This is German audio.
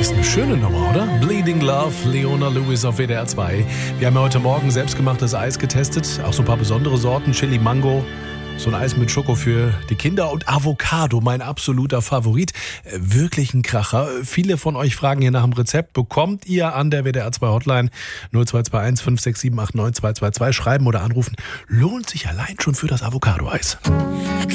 Ist eine schöne Nummer, oder? Bleeding Love, Leona Lewis auf WDR 2. Wir haben ja heute Morgen selbstgemachtes Eis getestet. Auch so ein paar besondere Sorten. Chili Mango. So ein Eis mit Schoko für die Kinder und Avocado, mein absoluter Favorit. Wirklich ein Kracher. Viele von euch fragen hier nach dem Rezept. Bekommt ihr an der WDR 2 Hotline 0221 567 89 222 schreiben oder anrufen. Lohnt sich allein schon für das Avocado-Eis.